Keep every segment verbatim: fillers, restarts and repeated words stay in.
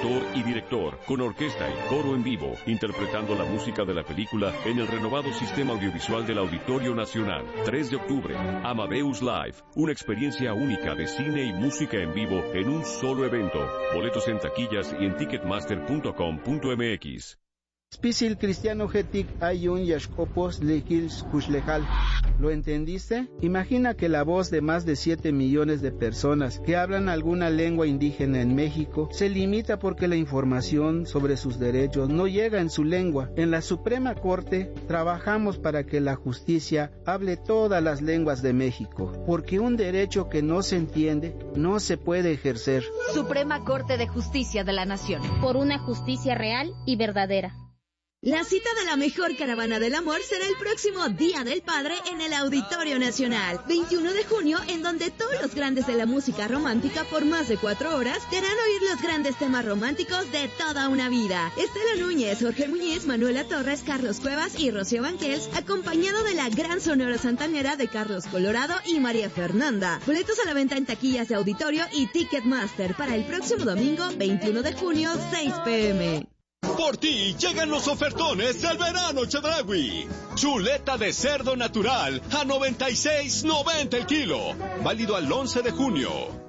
autor y director, con orquesta y coro en vivo, interpretando la música de la película en el renovado sistema audiovisual del Auditorio Nacional. tres de octubre, Amadeus Live, una experiencia única de cine y música en vivo en un solo evento. Boletos en taquillas y en ticketmaster punto com punto m x. Spisil cristiano getic ayun yashkopos lekils kuslejal. ¿Lo entendiste? Imagina que la voz de más de siete millones de personas que hablan alguna lengua indígena en México se limita porque la información sobre sus derechos no llega en su lengua. En la Suprema Corte trabajamos para que la justicia hable todas las lenguas de México, porque un derecho que no se entiende no se puede ejercer. Suprema Corte de Justicia de la Nación. Por una justicia real y verdadera. La cita de la mejor caravana del amor será el próximo Día del Padre en el Auditorio Nacional, veintiuno de junio, en donde todos los grandes de la música romántica por más de cuatro horas te harán oír los grandes temas románticos de toda una vida. Estela Núñez, Jorge Muñiz, Manuela Torres, Carlos Cuevas y Rocío Banquels, acompañado de la gran sonora santanera de Carlos Colorado y María Fernanda. Boletos a la venta en taquillas de Auditorio y Ticketmaster para el próximo domingo, veintiuno de junio, seis pe eme. Por ti llegan los ofertones del verano Chedraui. Chuleta de cerdo natural a noventa y seis noventa el kilo. Válido al once de junio.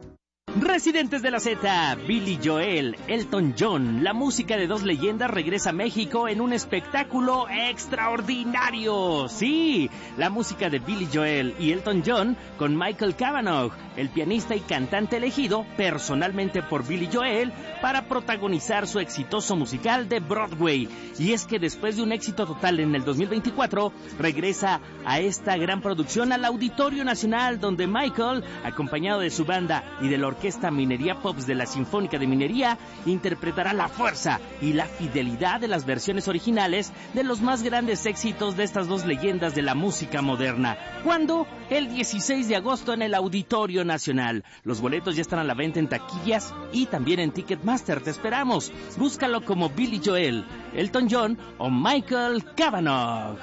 Residentes de la Z, Billy Joel, Elton John, la música de dos leyendas regresa a México en un espectáculo extraordinario. Sí, la música de Billy Joel y Elton John con Michael Cavanaugh, el pianista y cantante elegido personalmente por Billy Joel para protagonizar su exitoso musical de Broadway. Y es que después de un éxito total en el dos mil veinticuatro, regresa a esta gran producción al Auditorio Nacional, donde Michael, acompañado de su banda y de la orquesta Minería Pops de la Sinfónica de Minería, interpretará la fuerza y la fidelidad de las versiones originales de los más grandes éxitos de estas dos leyendas de la música moderna. ¿Cuándo? El dieciséis de agosto en el Auditorio Nacional. Los boletos ya están a la venta en taquillas y también en Ticketmaster. Te esperamos. Búscalo como Billy Joel, Elton John o Michael Cavanaugh.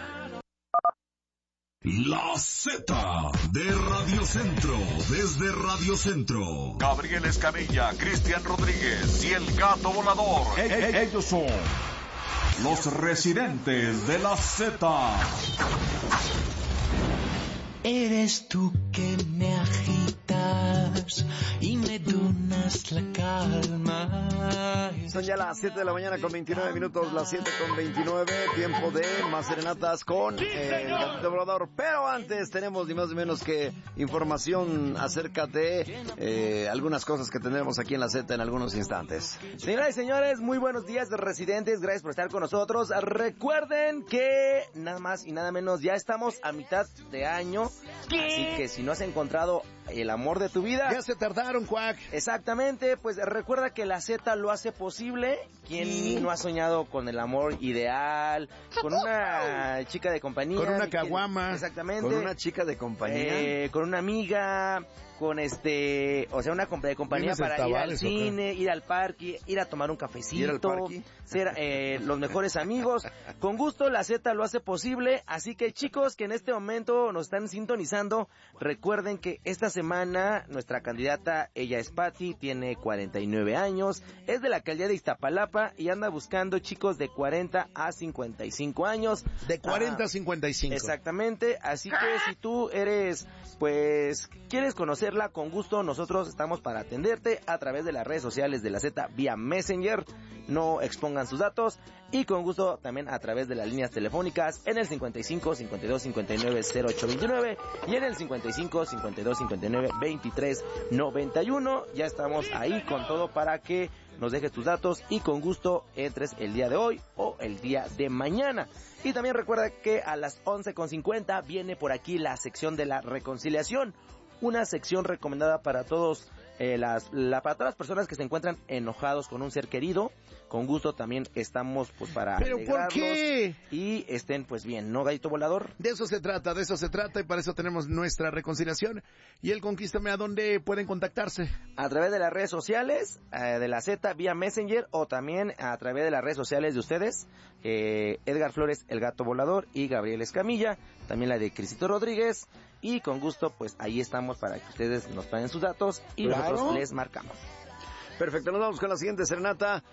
La Z de Radio Centro, desde Radio Centro. Gabriel Escamilla, Cristian Rodríguez y el Gato Volador. E- e- ellos son los residentes de la Z. Eres tú que me agitas y me donas la calma. Son ya las siete de la mañana con veintinueve minutos, las siete con veintinueve, tiempo de más serenatas con eh, el Gatito Volador. Pero antes tenemos ni más ni menos que información acerca de eh, algunas cosas que tendremos aquí en la Z en algunos instantes. Señoras y señores, muy buenos días, residentes, gracias por estar con nosotros. Recuerden que nada más y nada menos ya estamos a mitad de año. ¿Qué? Así que si no has encontrado el amor de tu vida, ya se tardaron, Cuac. Exactamente, pues recuerda que la Z lo hace posible. ¿Quién sí. no ha soñado con el amor ideal? Con una chica de compañía. Con una caguama. Exactamente. Con una chica de compañía. Eh, con una amiga. Con este, o sea, una de compañía para ir al cine, ir al parque, ir a tomar un cafecito, ir al parque, ser eh, los mejores amigos. Con gusto la Z lo hace posible, así que chicos que en este momento nos están sintonizando, recuerden que esta semana nuestra candidata, ella es Patti, tiene cuarenta y nueve años, es de la alcaldía de Iztapalapa y anda buscando chicos de cuarenta a cincuenta y cinco años. De cuarenta ah, a cincuenta y cinco. Exactamente, así que si tú eres, pues, quieres conocerla, con gusto nosotros estamos para atenderte a través de las redes sociales de la Z vía Messenger, no expongan sus datos, y con gusto también a través de las líneas telefónicas en el cincuenta y cinco, cincuenta y dos, cincuenta y nueve, cero ocho veintinueve y en el cincuenta y cinco, cincuenta y dos, cincuenta y nueve, veintitrés noventa y uno. Ya estamos ahí con todo para que nos dejes tus datos y con gusto entres el día de hoy o el día de mañana. Y también recuerda que a las once con cincuenta viene por aquí la sección de la reconciliación, una sección recomendada para todos eh, las, la, para todas las personas que se encuentran enojados con un ser querido. Con gusto también estamos pues para ¿Pero por qué? Y estén pues bien, ¿no, Gatito Volador? De eso se trata, de eso se trata y para eso tenemos nuestra reconciliación. Y el Conquístame, ¿a dónde pueden contactarse? A través de las redes sociales eh, de la Z vía Messenger o también a través de las redes sociales de ustedes, eh, Edgar Flores, el Gato Volador, y Gabriel Escamilla, también la de Crisito Rodríguez. Y con gusto pues ahí estamos para que ustedes nos paguen sus datos y claro, nosotros les marcamos. Perfecto, nos vamos con la siguiente serenata.